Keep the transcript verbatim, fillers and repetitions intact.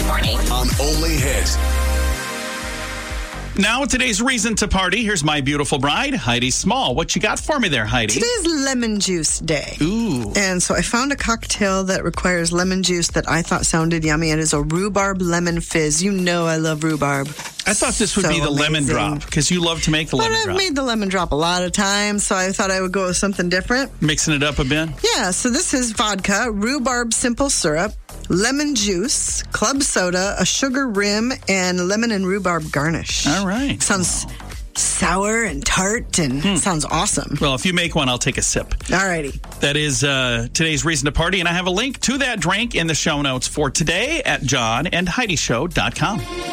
morning. On Only Hit. Now, today's reason to party. Here's my beautiful bride, Heidi Small. What you got for me there, Heidi? Today's lemon juice day. Ooh. And so I found a cocktail that requires lemon juice that I thought sounded yummy. It is a rhubarb lemon fizz. You know I love rhubarb. I thought this would So be the lemon amazing. drop because you love to make the But lemon I've drop. made the lemon drop a lot of times, so I thought I would go with something different. Mixing it up a bit. Yeah, so this is vodka, rhubarb simple syrup, lemon juice, club soda, a sugar rim, and lemon and rhubarb garnish. All right. Sounds sour and tart and Hmm. sounds awesome. Well, if you make one, I'll take a sip. Alrighty. That is uh, today's reason to party, and I have a link to that drink in the show notes for today at john and heidi show dot com.